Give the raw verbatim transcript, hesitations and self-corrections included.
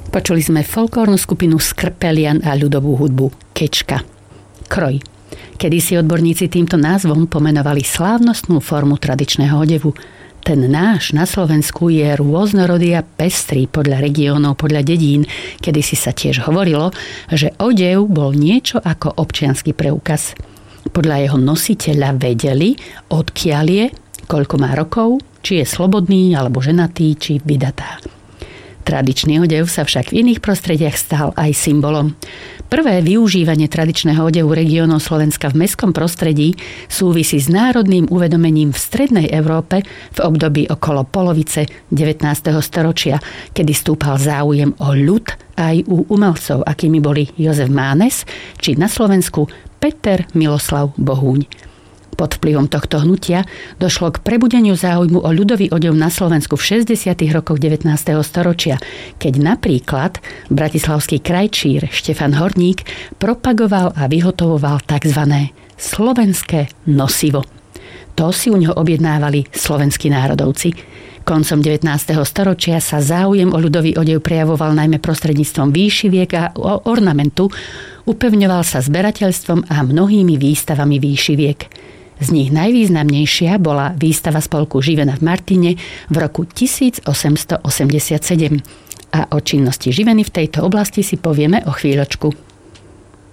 Počuli sme folklórnu skupinu Skrpelian a ľudovú hudbu Kečka. Kroj. Kedysi odborníci týmto názvom pomenovali slávnostnú formu tradičného odevu. Ten náš na Slovensku je rôznorodý a pestrý podľa regiónov, podľa dedín. Kedysi sa tiež hovorilo, že odev bol niečo ako občiansky preukaz. Podľa jeho nositeľa vedeli, odkiaľ je, koľko má rokov, či je slobodný alebo ženatý, či vydatá. Tradičný odev sa však v iných prostrediach stal aj symbolom. Prvé využívanie tradičného odevu regiónov Slovenska v mestskom prostredí súvisí s národným uvedomením v strednej Európe v období okolo polovice devätnásteho storočia, kedy stúpal záujem o ľud aj u umelcov, akými boli Jozef Mánes, či na Slovensku Peter Miloslav Bohúň. Pod vplyvom tohto hnutia došlo k prebudeniu záujmu o ľudový odev na Slovensku v šesťdesiatych rokoch devätnásteho storočia, keď napríklad bratislavský krajčír Štefan Horník propagoval a vyhotovoval tzv. Slovenské nosivo. To si u neho objednávali slovenskí národovci. Koncom devätnásteho storočia sa záujem o ľudový odev prejavoval najmä prostredníctvom výšiviek a ornamentu, upevňoval sa zberateľstvom a mnohými výstavami výšiviek. Z nich najvýznamnejšia bola výstava spolku Živena v Martine v roku tisícosemstoosemdesiatsedem. A o činnosti Živeny v tejto oblasti si povieme o chvíľočku.